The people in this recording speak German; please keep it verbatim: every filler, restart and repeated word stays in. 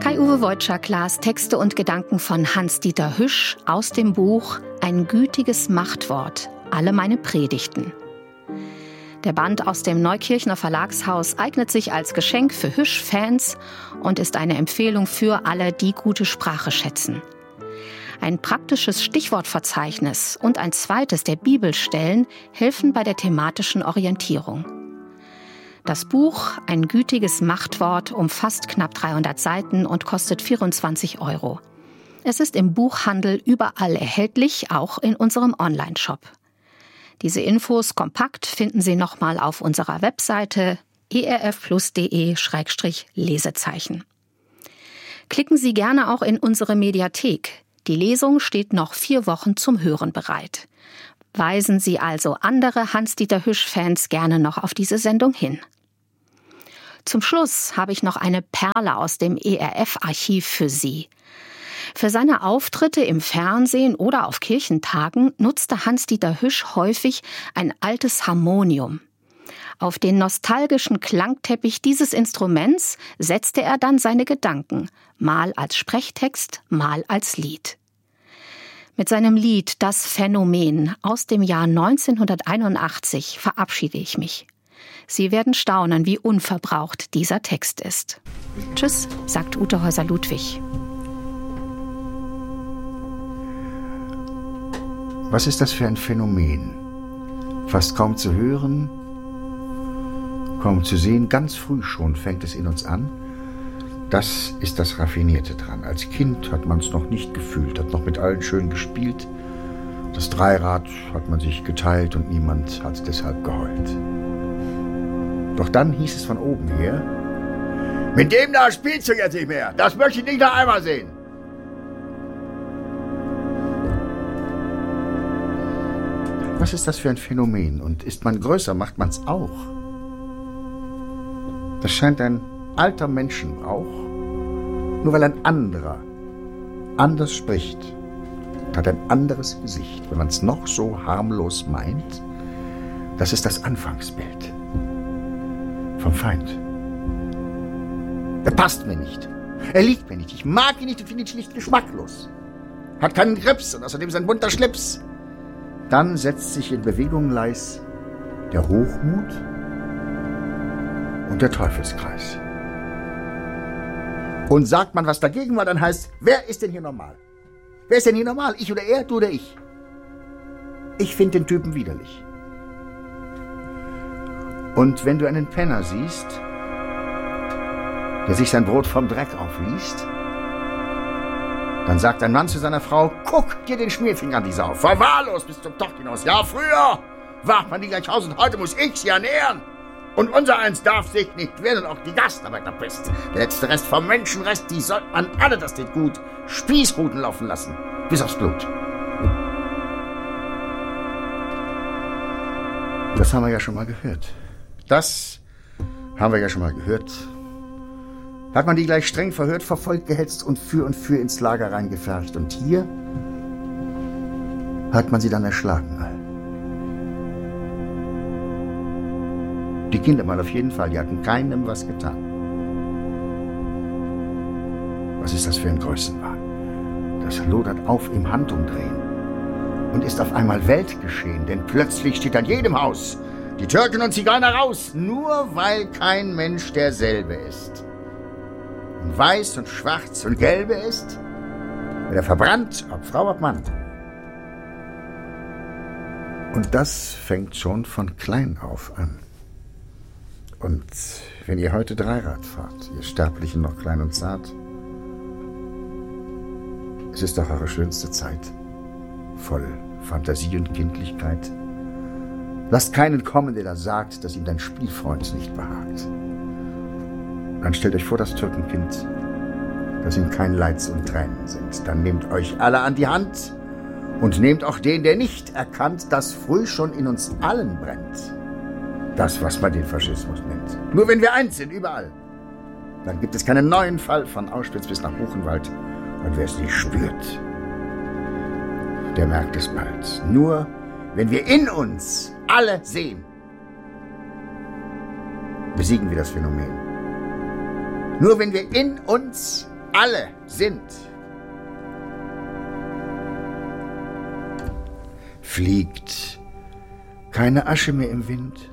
Kai-Uwe Wojczak las Texte und Gedanken von Hans-Dieter Hüsch aus dem Buch Ein gütiges Machtwort, alle meine Predigten. Der Band aus dem Neukirchner Verlagshaus eignet sich als Geschenk für Hüsch-Fans und ist eine Empfehlung für alle, die gute Sprache schätzen. Ein praktisches Stichwortverzeichnis und ein zweites der Bibelstellen helfen bei der thematischen Orientierung. Das Buch Ein gütiges Machtwort umfasst knapp dreihundert Seiten und kostet vierundzwanzig Euro. Es ist im Buchhandel überall erhältlich, auch in unserem Onlineshop. Diese Infos kompakt finden Sie nochmal auf unserer Webseite e r f plus punkt d e slash lesezeichen. Klicken Sie gerne auch in unsere Mediathek. Die Lesung steht noch vier Wochen zum Hören bereit. Weisen Sie also andere Hans-Dieter Hüsch-Fans gerne noch auf diese Sendung hin. Zum Schluss habe ich noch eine Perle aus dem E R F-Archiv für Sie. Für seine Auftritte im Fernsehen oder auf Kirchentagen nutzte Hans-Dieter Hüsch häufig ein altes Harmonium. Auf den nostalgischen Klangteppich dieses Instruments setzte er dann seine Gedanken, mal als Sprechtext, mal als Lied. Mit seinem Lied Das Phänomen aus dem Jahr neunzehnhunderteinundachtzig verabschiede ich mich. Sie werden staunen, wie unverbraucht dieser Text ist. Tschüss, sagt Ute Häuser-Ludwig. Was ist das für ein Phänomen? Fast kaum zu hören, kaum zu sehen, ganz früh schon fängt es in uns an. Das ist das Raffinierte dran. Als Kind hat man es noch nicht gefühlt, hat noch mit allen schön gespielt. Das Dreirad hat man sich geteilt und niemand hat deshalb geheult. Doch dann hieß es von oben her: Mit dem da spielst du jetzt nicht mehr. Das möchte ich nicht noch einmal sehen. Was ist das für ein Phänomen? Und ist man größer, macht man es auch. Das scheint ein alter Menschenbrauch, nur weil ein anderer anders spricht, hat ein anderes Gesicht. Wenn man es noch so harmlos meint, das ist das Anfangsbild vom Feind. Er passt mir nicht. Er liegt mir nicht. Ich mag ihn nicht und finde ihn schlicht geschmacklos. Hat keinen Grips und außerdem sein bunter Schlips. Dann setzt sich in Bewegung leis der Hochmut und der Teufelskreis. Und sagt man was dagegen war, dann heißt, wer ist denn hier normal? Wer ist denn hier normal? Ich oder er, du oder ich? Ich finde den Typen widerlich. Und wenn du einen Penner siehst, der sich sein Brot vom Dreck aufliest, dann sagt ein Mann zu seiner Frau, guck dir den Schmierfinger an die Sau, verwahrlos bis zum Tocht hinaus. Ja, früher warf man die gleich aus und heute muss ich sie ernähren. Und unser eins darf sich nicht wehren, auch die Gastarbeiterpest. Der letzte Rest vom Menschenrest, die sollte man alle, das steht gut, Spießruten laufen lassen, bis aufs Blut. Das haben wir ja schon mal gehört. Das haben wir ja schon mal gehört. Hat man die gleich streng verhört, verfolgt, gehetzt und für und für ins Lager reingefercht. Und hier hat man sie dann erschlagen all. Die Kinder mal auf jeden Fall, die hatten keinem was getan. Was ist das für ein Größenwahn? Das lodert auf im Handumdrehen und ist auf einmal Weltgeschehen, denn plötzlich steht an jedem Haus die Türken und Zigeuner raus, nur weil kein Mensch derselbe ist. Und weiß und schwarz und gelbe ist, wird er verbrannt, ob Frau, ob Mann. Und das fängt schon von klein auf an. Und wenn ihr heute Dreirad fahrt, ihr Sterblichen noch klein und zart, es ist doch eure schönste Zeit, voll Fantasie und Kindlichkeit. Lasst keinen kommen, der da sagt, dass ihm dein Spielfreund nicht behagt. Dann stellt euch vor das Türkenkind, das ihm kein Leids und Tränen sind. Dann nehmt euch alle an die Hand und nehmt auch den, der nicht erkannt, dass früh schon in uns allen brennt. Das, was man den Faschismus nennt. Nur wenn wir eins sind, überall, dann gibt es keinen neuen Fall von Auschwitz bis nach Buchenwald. Und wer es nicht spürt, der merkt es bald. Nur wenn wir in uns alle sehen, besiegen wir das Phänomen. Nur wenn wir in uns alle sind. Fliegt keine Asche mehr im Wind,